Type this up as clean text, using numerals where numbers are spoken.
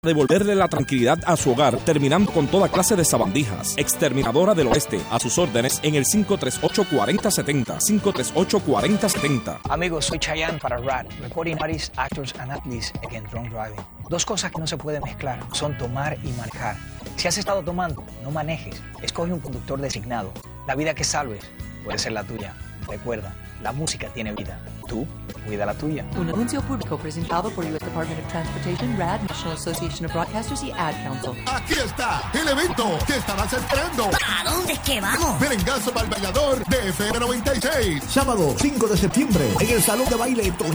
Devolverle la tranquilidad a su hogar, terminando con toda clase de sabandijas. Exterminadora del Oeste, a sus órdenes en el 538-4070. 538-4070. Amigos, soy Chayanne para RAD, Recording Artists, Actors and Athletes Against Drunk Driving. Dos cosas que no se pueden mezclar son tomar y manejar. Si has estado tomando, no manejes. Escoge un conductor designado. La vida que salves puede ser la tuya. Recuerda, la música tiene vida. Tú, cuida la tuya. Un anuncio público presentado por US Department of Transportation, RAD, National Association of Broadcasters y Ad Council. Aquí está el evento que estabas esperando. ¿A dónde es que vamos? Merengazo para el bailador de FM 96. Sábado 5 de septiembre en el Salón de Baile